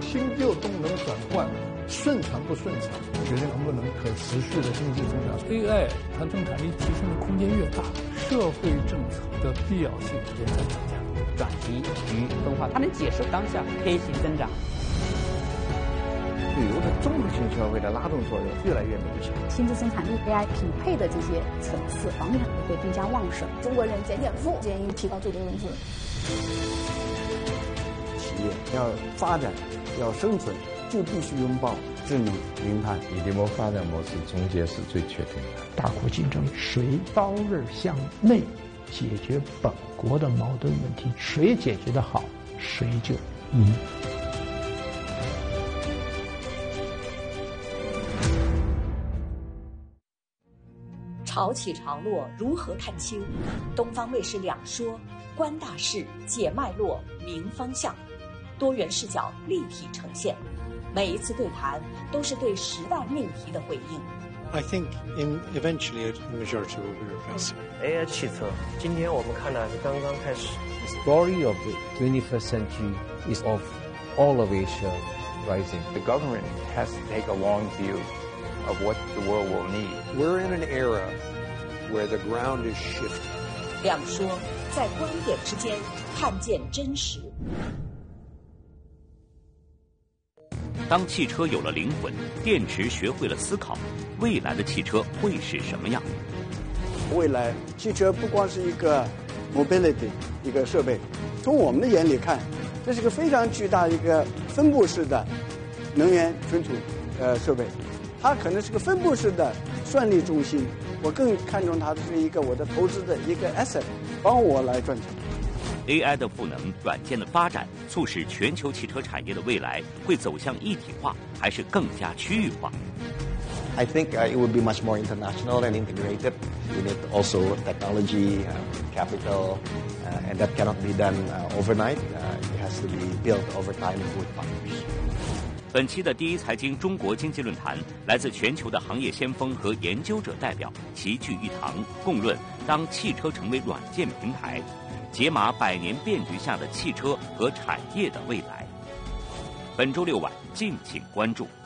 新旧动能转换顺畅不顺畅，决定能不能可持续的经济增长。AI 它生产力提升的空间越大，社会政策的必要性也在增加。 转型与分化，它能解释当下偏行增长。 旅游的综合性消费的拉动作用越来越明显， 新质生产力 AI 匹配的这些层次，房产会更加旺盛。 中国人减富，建议提高最低工资。 企业要发展、要生存，就必须拥抱智能、零碳。 规模发展模式终结是最确定的。 大国竞争，谁刀刃向内解决本国的矛盾问题，谁解决得好，谁就赢。 潮起潮落如何看清？东方卫视两说，观大势，解脉络，明方向，多元视角立体呈现。每一次对谈都是对时代命题的回应。 I think eventually a majority will be replaced. AI 汽车，今天我们看的是刚刚开始。 The story of the 21st century is of all of Asia rising. The government has to take a long view of what the world will need. We're in an era where the ground is shifting. 两说，在观点之间看见真实。 当汽车有了灵魂，电池学会了思考，未来的汽车会是什么样？ 未来汽车不光是一个 mobility 一个设备，从我们的眼里看，这是个非常巨大的一个分布式的能源存储设备，它可能是个分布式的算力中心。我更看重它是一个我的投资的一个 asset， 帮我来赚钱。 AI 的赋能、软件的发展，促使全球汽车产业的未来会走向一体化，还是更加区域化 ？I think it would be much more international and integrated. We need also technology, capital, and that cannot be done overnight. It has to be built over time with partners. 本期的第一财经中国经济论坛，来自全球的行业先锋和研究者代表齐聚一堂，共论当汽车成为软件平台，解码100年变局下的汽车和产业的未来。本周6晚敬请关注。